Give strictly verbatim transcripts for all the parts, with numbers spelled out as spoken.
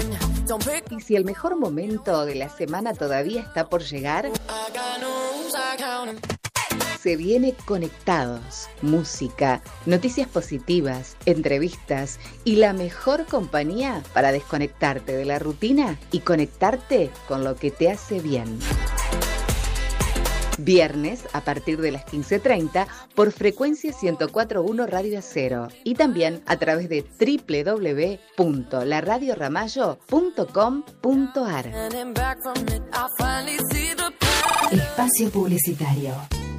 Y si el mejor momento de la semana todavía está por llegar, se viene Conectados, música, noticias positivas, entrevistas y la mejor compañía para desconectarte de la rutina y conectarte con lo que te hace bien. Viernes a partir de las quince treinta por frecuencia ciento cuatro punto uno Radio Acero y también a través de doble u doble u doble u punto la radio ramallo punto com punto a r. Espacio publicitario.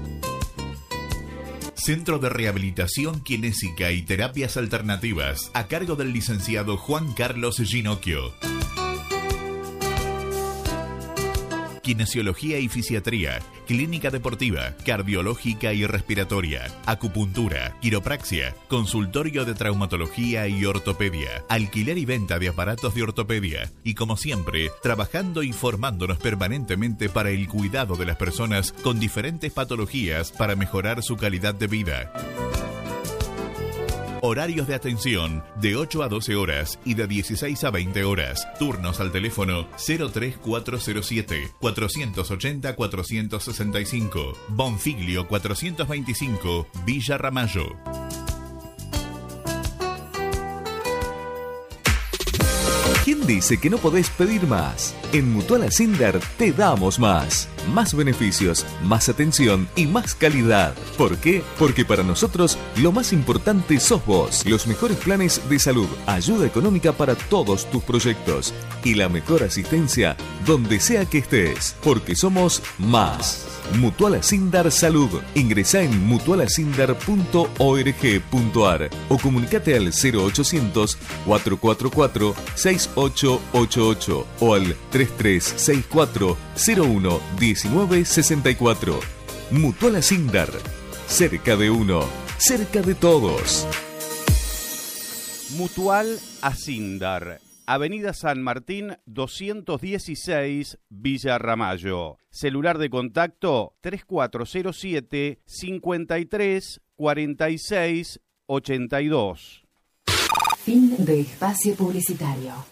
Centro de Rehabilitación Kinésica y Terapias Alternativas, a cargo del licenciado Juan Carlos Ginocchio. Kinesiología y fisiatría, clínica deportiva, cardiológica y respiratoria, acupuntura, quiropraxia, consultorio de traumatología y ortopedia, alquiler y venta de aparatos de ortopedia y, como siempre, trabajando y formándonos permanentemente para el cuidado de las personas con diferentes patologías para mejorar su calidad de vida. Horarios de atención de ocho a doce horas y de dieciséis a veinte horas. Turnos al teléfono cero tres cuatro cero siete, cuatro ocho cero, cuatro seis cinco. Bonfiglio cuatrocientos veinticinco, Villa Ramallo. ¿Quién dice que no podés pedir más? En Mutual Ascindar te damos más. Más beneficios, más atención y más calidad. ¿Por qué? Porque para nosotros lo más importante sos vos. Los mejores planes de salud, ayuda económica para todos tus proyectos y la mejor asistencia donde sea que estés. Porque somos más. Mutual Ascindar Salud. Ingresá en mutual ascindar punto org punto a r o comunicate al cero ochocientos, cuatro cuatro cuatro, seis ocho ocho ocho o al tres tres seis cuatro, cero uno diecinueve sesenta y cuatro. Mutual Ascindar. Cerca de uno, cerca de todos. Mutual Ascindar. Avenida San Martín doscientos dieciséis, Villa Ramallo. Celular de contacto tres cuatro cero siete, cincuenta y tres, cuarenta y seis, ochenta y dos. Fin de espacio publicitario.